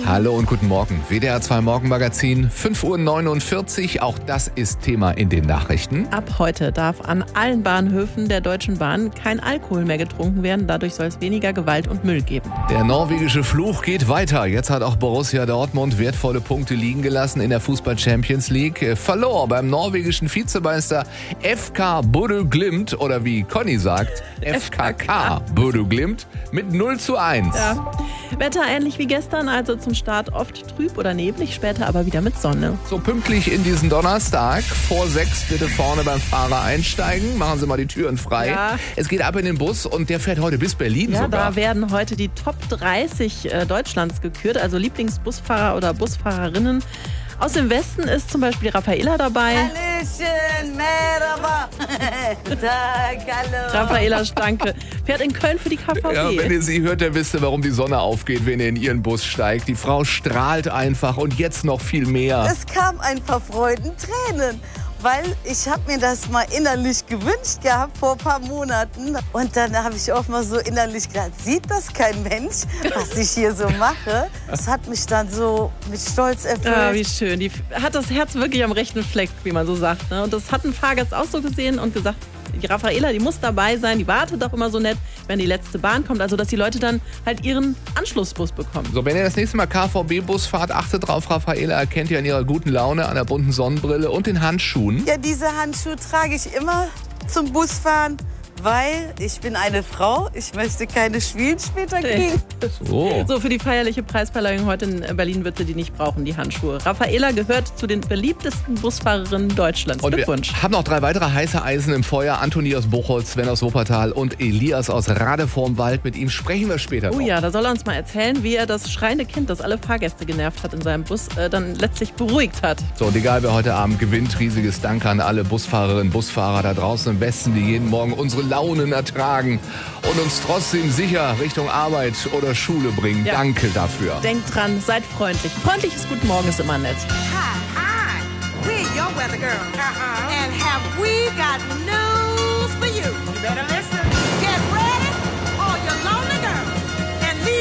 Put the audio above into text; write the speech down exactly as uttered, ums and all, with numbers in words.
Hallo und guten Morgen. W D R zwei Morgenmagazin, fünf Uhr neunundvierzig. Auch das ist Thema in den Nachrichten. Ab heute darf an allen Bahnhöfen der Deutschen Bahn kein Alkohol mehr getrunken werden. Dadurch soll es weniger Gewalt und Müll geben. Der norwegische Fluch geht weiter. Jetzt hat auch Borussia Dortmund wertvolle Punkte liegen gelassen in der Fußball-Champions League. Verlor beim norwegischen Vizemeister F K Bodø Glimt, oder wie Conny sagt, F K K Bodø Glimt mit null zu eins. Ja. Wetter ähnlich wie gestern, also zum Start oft trüb oder neblig, später aber wieder mit Sonne. So pünktlich in diesen Donnerstag. Vor sechs bitte vorne beim Fahrer einsteigen. Machen Sie mal die Türen frei. Ja. Es geht ab in den Bus und der fährt heute bis Berlin Ja, sogar. da werden heute die Top dreißig äh, Deutschlands gekürt, also Lieblingsbusfahrer oder Busfahrerinnen. Aus dem Westen ist zum Beispiel Raffaella dabei. Hallöchen, merhaba. Guten Tag, hallo. Raffaella Stanke fährt in Köln für die K V B. Ja, wenn ihr sie hört, dann wisst ihr, warum die Sonne aufgeht, wenn ihr in ihren Bus steigt. Die Frau strahlt einfach und jetzt noch viel mehr. Es kam ein paar Freudentränen, weil ich habe mir das mal innerlich gewünscht gehabt vor ein paar Monaten. Und dann habe ich auch mal so innerlich gedacht, sieht das kein Mensch, was ich hier so mache? Das hat mich dann so mit Stolz erfüllt. Ja, wie schön. Die hat das Herz wirklich am rechten Fleck, wie man so sagt. Ne? Und das hat ein Fahrgast auch so gesehen und gesagt, die Raffaella, die muss dabei sein, die wartet auch immer so nett, wenn die letzte Bahn kommt. Also, dass die Leute dann halt ihren Anschlussbus bekommen. So, wenn ihr das nächste Mal K V B-Bus fahrt, achtet drauf, Raffaella erkennt ihr an ihrer guten Laune, an der bunten Sonnenbrille und den Handschuhen. Ja, diese Handschuhe trage ich immer zum Busfahren, weil ich bin eine Frau. Ich möchte keine Schwielen später kriegen. So. So, für die feierliche Preisverleihung heute in Berlin wird sie die nicht brauchen, die Handschuhe. Raffaella gehört zu den beliebtesten Busfahrerinnen Deutschlands. Und Glückwunsch. wir haben noch drei weitere heiße Eisen im Feuer. Antoni aus Buchholz, Sven aus Wuppertal und Elias aus Rade vorm Wald. Mit ihm sprechen wir später Oh noch. ja, da soll er uns mal erzählen, wie er das schreiende Kind, das alle Fahrgäste genervt hat in seinem Bus, äh, dann letztlich beruhigt hat. So, und egal wer heute Abend gewinnt, riesiges Dank an alle Busfahrerinnen, Busfahrer da draußen im Westen, die jeden Morgen unsere Launen ertragen und uns trotzdem sicher Richtung Arbeit oder Schule bringen. Ja. Danke dafür. Denkt dran, seid freundlich. Freundliches Guten Morgen ist immer nett. Hi, hi. We're your weather girl. Uh-huh. And have we got news for you? You better listen.